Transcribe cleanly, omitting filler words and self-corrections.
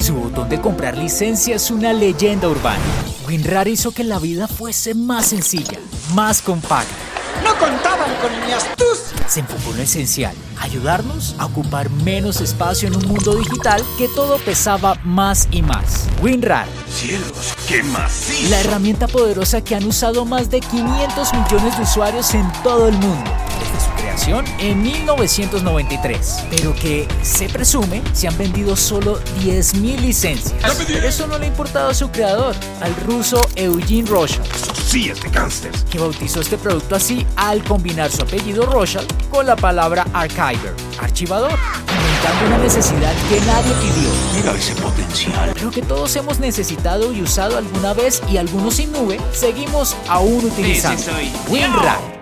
Su botón de comprar licencia es una leyenda urbana. WinRAR hizo que la vida fuese más sencilla, más compacta. ¡No contaban con mi astucia! Se enfocó en lo esencial, ayudarnos a ocupar menos espacio en un mundo digital que todo pesaba más y más. WinRAR. ¡Cielos, qué macizo! La herramienta poderosa que han usado más de 500 millones de usuarios en todo el mundo, desde su creación en 1993, pero que, se presume, se han vendido solo 10.000 licencias. Pero eso no le ha importado a su creador, al ruso Eugene Rochal, Sí, es de gángsters. que bautizó este producto así al combinar su apellido Rochal con la palabra archiver, archivador, inventando una necesidad que nadie pidió, Mira ese potencial. pero que todos hemos necesitado y usado alguna vez, y algunos sin nube seguimos aún utilizando. soy yo. WinRAR.